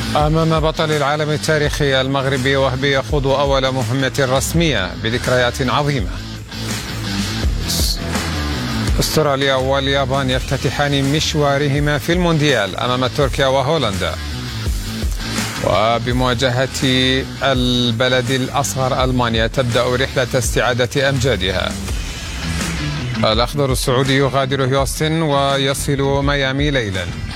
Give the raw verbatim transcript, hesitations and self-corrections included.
أمام بطل العالم التاريخي المغربي وهبي يخوض أول مهمة رسمية بذكريات عظيمة. استراليا واليابان يفتتحان مشوارهما في المونديال أمام تركيا وهولندا. وبمواجهة البلد الأصغر ألمانيا تبدأ رحلة استعادة أمجادها. الأخضر السعودي يغادر هيوستن ويصل ميامي ليلا.